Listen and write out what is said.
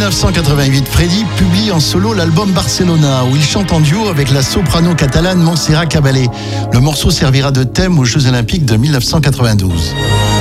1988, Freddy publie en solo l'album Barcelona, où il chante en duo avec la soprano catalane Montserrat Caballé. Le morceau servira de thème aux Jeux Olympiques de 1992.